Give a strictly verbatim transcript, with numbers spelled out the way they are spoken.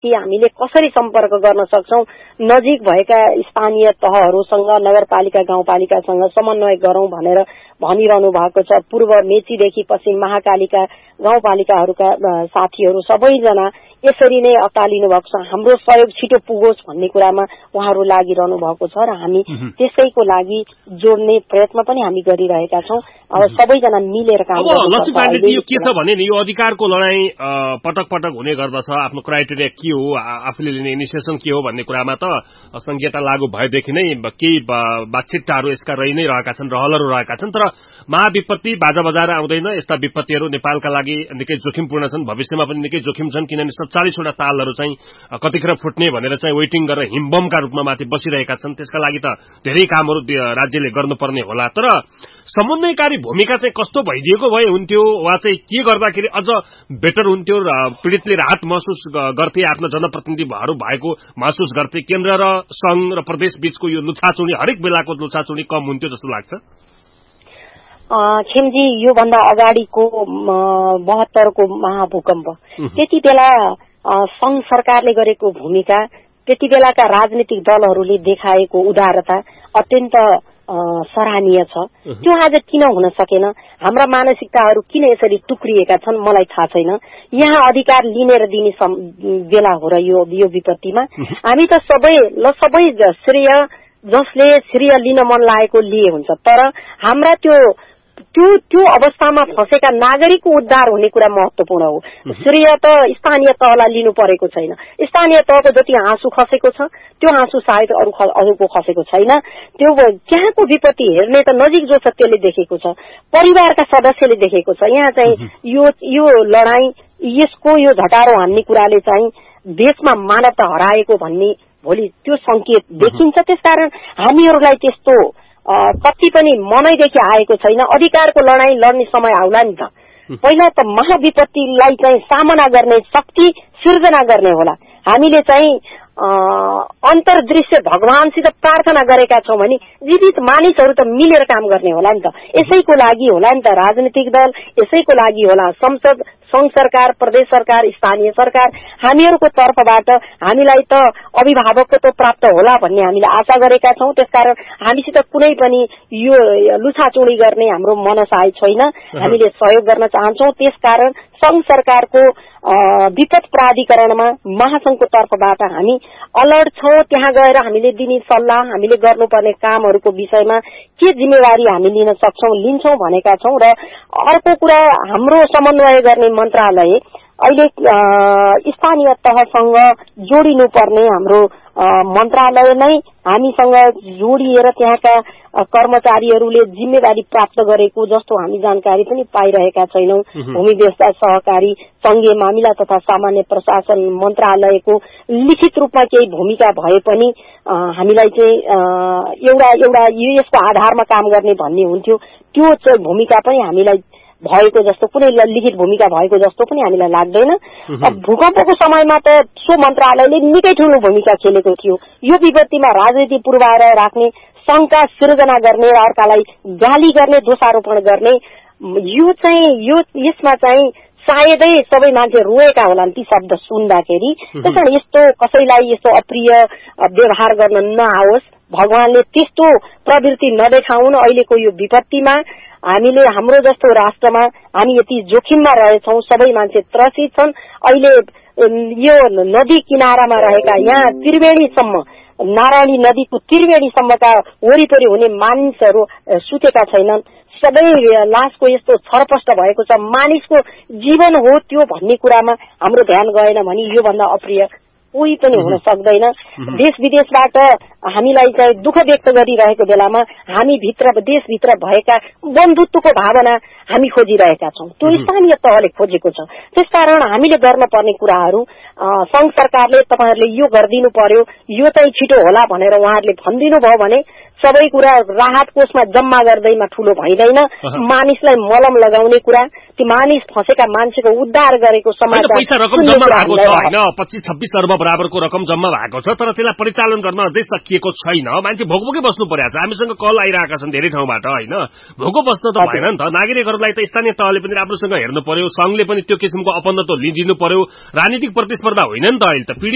देखि हामीले कसरी सम्पर्क गर्न सक्छौं, नजिक भएका स्थानीय तहहरूसँग, नगरपालिका गाउँपालिकासँग समन्वय गरौं भनेर भनिरहनु भएको छ। पूर्व मेचीदेखि पश्चिम महाकालीका गाउँपालिकाहरूका साथीहरू सबैजना यसरी नै अत्तालिनु भएको छ। हाम्रो सहयोग छिटो पुगोस् भन्ने कुरामा उहाँहरू लागिरहनु भएको छ र हामी त्यसैको लागि जोड्ने प्रयत्न पनि हामी गरिरहेका छौं। अब सबैजना मिलेर काम गर्नुपर्छ। लक्ष्मी पाण्डेजी, यो के छ भने नि, यो अधिकारको लडाई पटक पटक हुने गर्दछ। आफ्नो क्राइटेरिया के हो, आफूले लिने इनिसिएसन के हो भन्ने कुरामा त संहिता लागू भएदेखि नै केही बातचितहरू यसका रहि नै रहेका छन्, रहलहरू रहेका छन्। तर महाविपत्ति बाजा बजाएर आउँदैन। यस्ता विपत्तिहरू नेपालका लागि निकै जोखिमपूर्ण छन्, भविष्यमा पनि निकै जोखिम छन्, किनभने सत्तालीसवटा तालहरू चाहिँ कतिखेर फुट्ने भनेर चाहिँ वेटिङ गरेर हिमबमका रूपमा माथि बसिरहेका छन्। त्यसका लागि त धेरै कामहरू राज्यले गर्नुपर्ने होला। तर समन्वयकारी भूमिका चाहिँ कस्तो भइदिएको भए हुन्थ्यो, वा चाहिँ के गर्दाखेरि अझ बेटर हुन्थ्यो र पीड़ितले राहत महसुस गर्थे, आफ्नो जनप्रतिनिधिहरू भएको महसुस गर्थे। केन्द्र र संघ र प्रदेश बीचको यो लुछाचुडी, हरेक बेलाको लुछाचुडी कम हुन्थ्यो जस्तो लाग्छ। खेमजी, यो भन्दा अगाडिको बहत्तरको महाभूकम्प, त्यति बेला संघ सरकारले गरेको भूमिका, त्यति बेलाका राजनीतिक दलहरूले देखाएको उदारता अत्यन्त सराहनीय छ। त्यो आज किन हुन सकेन, हाम्रा मानसिकताहरू किन यसरी टुक्रिएका छन् मलाई थाहा छैन। यहाँ अधिकार लिने र दिने बेला हो र यो यो विपत्तिमा हामी त सबै ल सबै श्रेय जसले श्रेय लिन मन लागेको लिए हुन्छ, तर हाम्रा त्यो त्यो त्यो अवस्थामा फँसेका नागरिकको उद्धार हुने कुरा महत्वपूर्ण हो। श्रेय त स्थानीय तहलाई लिनु परेको छैन। स्थानीय तहको जति हाँसु खसेको छ त्यो हाँसु सायद अरू अरूको खसेको छैन। त्यो त्यहाँको विपत्ति हेर्ने त नजिक जो छ त्यसले देखेको छ, परिवारका सदस्यले देखेको छ। यहाँ चाहिँ यो यो लडाई, यसको यो झटारो हान्ने कुराले चाहिँ देशमा मानवता हराएको भन्ने भोलि त्यो संकेत देखिन्छ। त्यसकारण हामीहरूलाई त्यस्तो कति पनि मनैदेखि आएको छैन। अधिकारको लडाई लड्ने समय आउला नि त। पहिला त महाविपत्तिलाई चाहिँ सामना गर्ने शक्ति सिर्जना गर्ने होला। हामीले चाहिँ अन्तर्दृश्य भगवानसित प्रार्थना गरेका छौं भने जीवित मानिसहरू त मिलेर काम गर्ने होला नि त। यसैको लागि होला नि त राजनीतिक दल, यसैको लागि होला संसद, संघ सरकार, प्रदेश सरकार, स्थानीय सरकार। हामीहरूको तर्फबाट हामीलाई त अभिभावकत्व प्राप्त होला भन्ने हामीले आशा गरेका छौं। त्यसकारण हामीसित कुनै पनि यो लुछाचुडी गर्ने हाम्रो मनसाय छैन। हामीले सहयोग गर्न चाहन्छौं। त्यसकारण संघ सरकारको विपद प्राधिकरणमा महासंघको तर्फबाट हामी अलर्ट छौं। त्यहाँ गएर हामीले दिने सल्लाह, हामीले गर्नुपर्ने कामहरूको विषयमा के जिम्मेवारी हामी लिन सक्छौं लिन्छौं भनेका छौं। र अर्को कुरा, हाम्रो समन्वय गर्ने मन्त्रालय अहिले स्थानीय तहसँग जोडिनु पर्ने हाम्रो मन्त्रालय नै हामीसँग जोडिएर त्यहाँका कर्मचारीहरूले जिम्मेवारी प्राप्त गरेको जस्तो हामी जानकारी पनि पाइरहेका छैनौं। भूमि व्यवस्था सहकारी संघीय मामिला तथा सामान्य प्रशासन मन्त्रालयको लिखित रूपमा केही भूमिका भए पनि हामीलाई चाहिँ एउटा एउटा यसको आधारमा काम गर्ने भन्ने हुन्थ्यो। त्यो चाहिँ भूमिका पनि हामीलाई भएको जस्तो, कुनै लिखित भूमिका भएको जस्तो पनि हामीलाई लाग्दैन। भूकम्पको समयमा त सो मन्त्रालयले निकै ठूलो भूमिका खेलेको थियो। यो विपत्तिमा राजनीति पूर्वाएर राख्ने, शंका सिर्जना गर्ने र अर्कालाई गाली गर्ने, दोषारोपण गर्ने, यो चाहिँ यो यसमा चाहिँ सायदै सबै मान्छे रोएका होलान् ती शब्द सुन्दाखेरि। त्यसैले यस्तो कसैलाई यस्तो अप्रिय व्यवहार गर्न नआओस्, भगवानले त्यस्तो प्रवृत्ति नदेखाउन। अहिलेको यो विपत्तिमा हामीले हाम्रो जस्तो राष्ट्रमा हामी यति जोखिममा रहेछौं, सबै मान्छे त्रसित छन्। अहिले यो नदी किनारामा रहेका यहाँ त्रिवेणीसम्म, नारायणी नदीको त्रिवेणीसम्मका वरिपरि हुने मानिसहरू सुतेका छैनन्। सबै लासको यस्तो छरपष्ट भएको छ। मानिसको जीवन हो त्यो भन्ने कुरामा हाम्रो ध्यान गएन भने यो भन्दा अप्रिय कोही पनि हुन सक्दैन। देश विदेशबाट हामीलाई चाहिँ दुःख व्यक्त गरिरहेको बेलामा हामी भित्र देशभित्र भएका बन्धुत्वको भावना हामी खोजिरहेका छौं। त्यो स्थानीय तहले खोजेको छ। त्यसकारण हामीले गर्न पर्ने कुराहरू संघ सरकारले तपाईहरुले यो गर्दिनु पर्यो, यो चाहिँ छिटो होला भनेर उहाँहरूले भनिदिनु भयो भने सबै कुरा राहत कोषमा जम्मा गर्दैमा ठूलो भइदैन। मानिसलाई मलम लगाउने कुरा, ती मानिस फसेका मान्छेको उद्धार गरेको समाचार पैसा रकम जम्मा भएको छ हैन, पच्चीस छब्बीस अर्ब बराबरको रकम जम्मा भएको छ, तर त्यसलाई परिचालन गर्न अझै सकिएको छैन। मान्छे भोकभोकै बस्नु परेको छ। हामीसँग कल आइरहेका छन् धेरै ठाउँबाट हैन। भोको बस्न त भएन नि त। नागरिकहरूलाई त स्थानीय तहले पनि राम्रोसँग हेर्नु पर्यो, संघले पनि त्यो किसिमको अपन्दत्व लिदिनु पर्यो। राजनीतिक प्रतिस्पर्धा होइन नि त अहिले त।